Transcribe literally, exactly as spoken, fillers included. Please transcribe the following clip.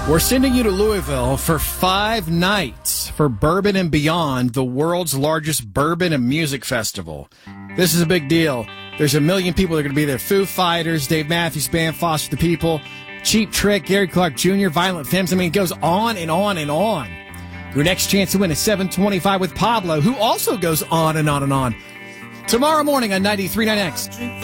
We're sending you to Louisville for five nights for Bourbon and Beyond, the world's largest bourbon and music festival. This is a big deal. There's a million people that are going to be there. Foo Fighters, Dave Matthews Band, Foster the People, Cheap Trick, Gary Clark Junior, Violent Femmes. I mean, it goes on and on and on. Your next chance to win is seven twenty-five with Pablo, who also goes on and on and on. Tomorrow morning on ninety-three point nine X.